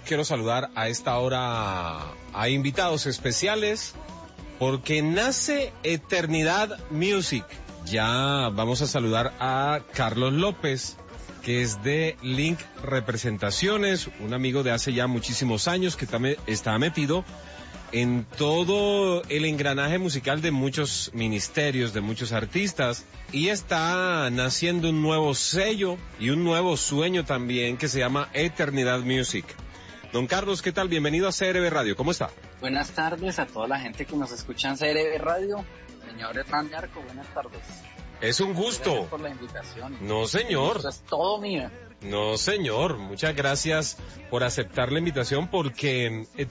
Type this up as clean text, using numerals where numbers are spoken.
quiero saludar a esta hora a invitados especiales porque nace Eternidad Music. Ya vamos a saludar a Carlos López, que es de Link Representaciones, un amigo de hace ya muchísimos años que también está metido en todo el engranaje musical de muchos ministerios, de muchos artistas, y está naciendo un nuevo sello y un nuevo sueño también que se llama Eternidad Music. Don Carlos, ¿qué tal? Bienvenido a CRB Radio, ¿cómo está? Buenas tardes a toda la gente que nos escucha en CRB Radio. Señor Hernán de Arco, buenas tardes. Es un gusto. Gracias por la invitación. No, señor. Eso es todo mío. No, señor. Muchas gracias por aceptar la invitación porque